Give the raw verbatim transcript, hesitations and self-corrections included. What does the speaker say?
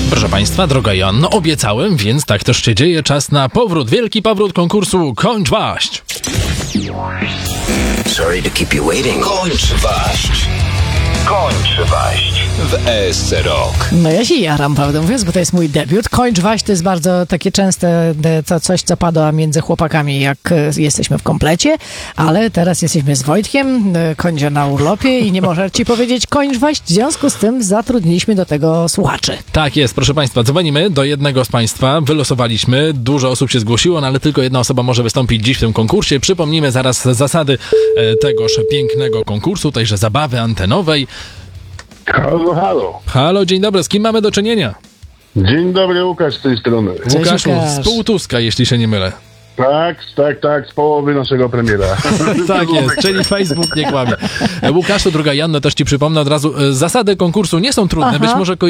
Proszę Państwa, droga Joanno, obiecałem, więc tak też się dzieje. Czas na powrót, wielki powrót konkursu Kończ Waść. Sorry to keep you waiting. Kończ waść. Kończ waść w E S C Rock. No ja się jaram, prawdę mówiąc, bo to jest mój debiut. Kończ waść to jest bardzo takie częste to coś, co pada między chłopakami, jak jesteśmy w komplecie, ale teraz jesteśmy z Wojtkiem, Kondzio na urlopie i nie może ci powiedzieć kończ waść, w związku z tym zatrudniliśmy do tego słuchaczy. Tak jest, proszę Państwa, dzwonimy do jednego z Państwa, wylosowaliśmy, dużo osób się zgłosiło, no ale tylko jedna osoba może wystąpić dziś w tym konkursie. Przypomnijmy zaraz zasady tegoż pięknego konkursu, tejże zabawy antenowej. Halo, halo. Halo, dzień dobry, z kim mamy do czynienia? Dzień dobry, Łukasz z tej strony. Cześć, Łukaszu, Łukasz. z Półtuska, jeśli się nie mylę. Tak, tak, tak, z połowy naszego premiera. Tak jest, czyli Facebook nie kłamie. Łukaszu, druga Janno, też Ci przypomnę od razu, zasady konkursu nie są trudne, Aha. być może